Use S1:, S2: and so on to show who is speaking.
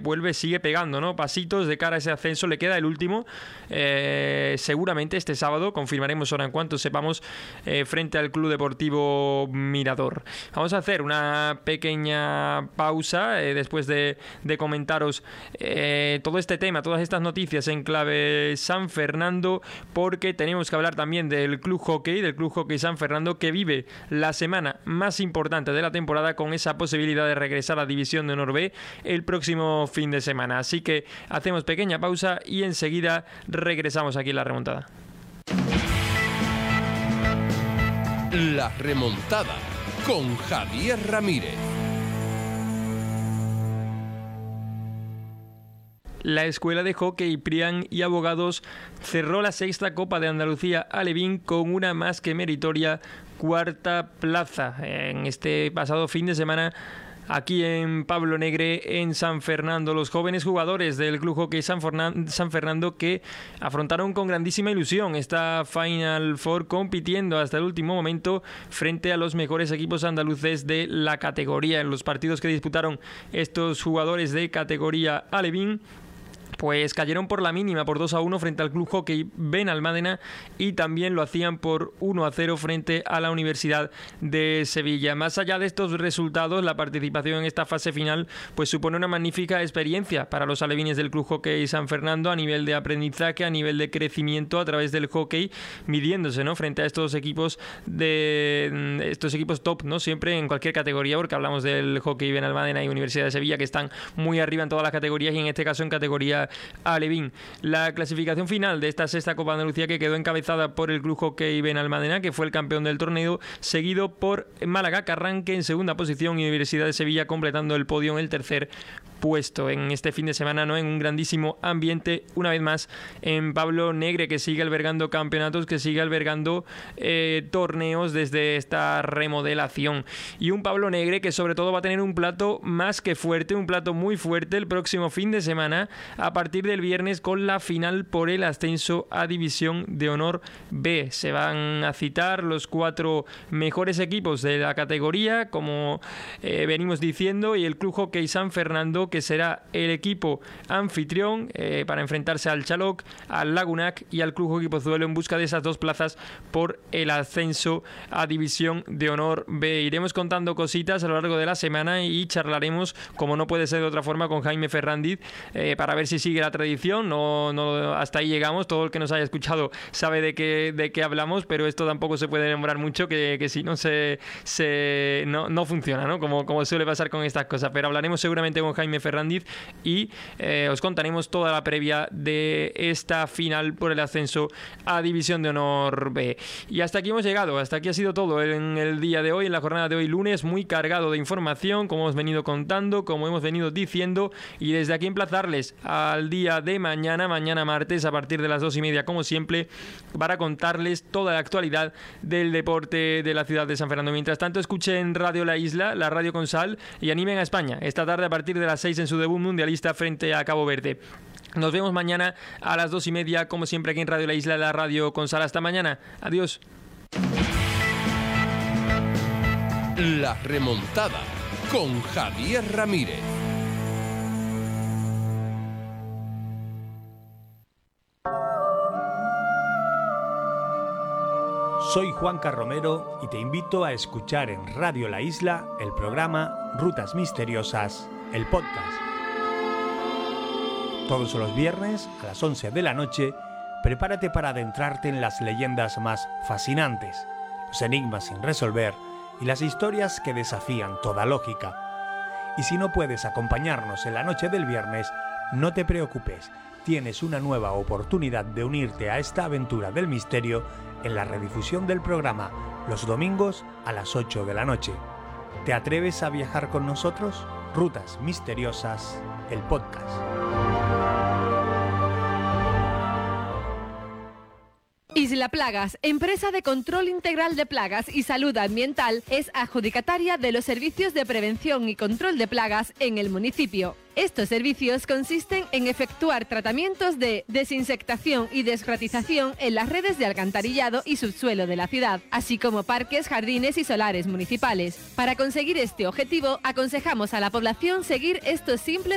S1: sigue pegando, ¿no? Pasitos de cara a ese ascenso. Le queda el último, seguramente este sábado, confirmaremos ahora en cuanto sepamos, frente al Club Deportivo Mirador. Vamos a hacer una pequeña pausa después de comentaros todo este tema, todas estas noticias en clave San Fernando, porque tenemos que hablar también del Club Hockey San Fernando, que vive la semana más importante de la temporada con esa posibilidad de regresar a la División de Honor B el próximo fin de semana. Así que hacemos pequeña pausa y enseguida regresamos aquí en La Remontada.
S2: La Remontada con Javier Ramírez.
S1: La Escuela de Hockey Prián y Abogados cerró la sexta Copa de Andalucía Alevín con una más que meritoria cuarta plaza en este pasado fin de semana. Aquí en Pablo Negre, en San Fernando, los jóvenes jugadores del Club Hockey San Fernando que afrontaron con grandísima ilusión esta Final Four, compitiendo hasta el último momento frente a los mejores equipos andaluces de la categoría. En los partidos que disputaron estos jugadores de categoría alevín, pues cayeron por la mínima, por 2-1 frente al Club Hockey Benalmádena, y también lo hacían por 1-0 frente a la Universidad de Sevilla. Más allá de estos resultados, la participación en esta fase final pues supone una magnífica experiencia para los alevines del Club Hockey San Fernando a nivel de aprendizaje, a nivel de crecimiento a través del hockey, midiéndose, ¿no?, frente a estos equipos top, ¿no?, siempre en cualquier categoría, porque hablamos del Hockey Benalmádena y Universidad de Sevilla, que están muy arriba en todas las categorías, y en este caso en categoría alevín. La clasificación final de esta sexta Copa de Andalucía, que quedó encabezada por el Club Hockey Benalmádena, que fue el campeón del torneo, seguido por Málaga Carranque en segunda posición y Universidad de Sevilla completando el podio en el tercer puesto. En este fin de semana, ¿no?, en un grandísimo ambiente, una vez más en Pablo Negre, que sigue albergando campeonatos, que sigue albergando torneos desde esta remodelación, y un Pablo Negre que sobre todo va a tener un plato más que fuerte, un plato muy fuerte el próximo fin de semana, a partir del viernes, con la final por el ascenso a División de Honor B. Se van a citar los 4 mejores equipos de la categoría, como venimos diciendo, y el Club Hockey San Fernando, que será el equipo anfitrión para enfrentarse al Chaloc, al Lagunac y al Club Hockey Pozuelo en busca de esas 2 plazas por el ascenso a División de Honor B. Iremos contando cositas a lo largo de la semana y charlaremos, como no puede ser de otra forma, con Jaime Ferrandiz para ver si sigue la tradición. No, hasta ahí llegamos. Todo el que nos haya escuchado sabe de qué hablamos, pero esto tampoco se puede demorar mucho, que si no no funciona, ¿no?, como suele pasar con estas cosas. Pero hablaremos seguramente con Jaime Ferrandiz y os contaremos toda la previa de esta final por el ascenso a División de Honor B. Y hasta aquí hemos llegado, hasta aquí ha sido todo en el día de hoy, en la jornada de hoy lunes, muy cargado de información, como hemos venido contando, como hemos venido diciendo, y desde aquí emplazarles al día de mañana martes, a partir de las 2:30, como siempre, para contarles toda la actualidad del deporte de la ciudad de San Fernando. Mientras tanto, escuchen Radio La Isla, la radio con sal, y animen a España esta tarde a partir de las 6 en su debut mundialista frente a Cabo Verde. Nos vemos mañana a las 2:30, como siempre, aquí en Radio La Isla, la radio con sal. Hasta mañana. Adiós.
S2: La Remontada con Javier Ramírez.
S3: Soy Juanca Romero y te invito a escuchar en Radio La Isla el programa Rutas Misteriosas, el podcast. Todos los viernes a las 11 de la noche, prepárate para adentrarte en las leyendas más fascinantes, los enigmas sin resolver y las historias que desafían toda lógica. Y si no puedes acompañarnos en la noche del viernes, no te preocupes, tienes una nueva oportunidad de unirte a esta aventura del misterio en la redifusión del programa los domingos a las 8 de la noche. ¿Te atreves a viajar con nosotros? Rutas Misteriosas, el podcast.
S4: Isla Plagas, empresa de control integral de plagas y salud ambiental, es adjudicataria de los servicios de prevención y control de plagas en el municipio. Estos servicios consisten en efectuar tratamientos de desinsectación y desgratización en las redes de alcantarillado y subsuelo de la ciudad, así como parques, jardines y solares municipales. Para conseguir este objetivo, aconsejamos a la población seguir estos simples